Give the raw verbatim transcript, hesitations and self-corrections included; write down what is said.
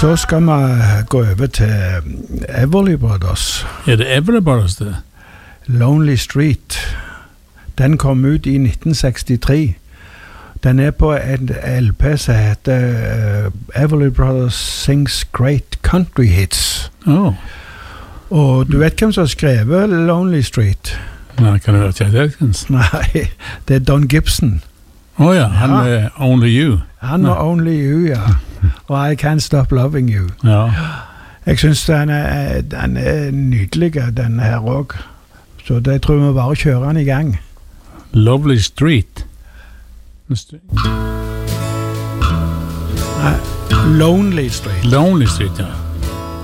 Så skal vi gå over til Everly Brothers. Er det Everly Brothers det? Lonely Street. Den kom ut i nitten sekstitre. Den er på en L P som heter uh, Everly Brothers Sings Great Country Hits. Oh. Og du vet hvem som har skrevet Lonely Street? Nei, kan det være Chet Atkins? Nei, det er Don Gibson. Åh oh, ja, han ja. er Only You. Han var Only You, ja. Og I Can't Stop Loving You. Ja. Jeg synes den er, den er nydelig, den her også. Så det tror vi bare kjører den i gang. Lovely Street. Nei, Lonely Street. Lonely Street, ja.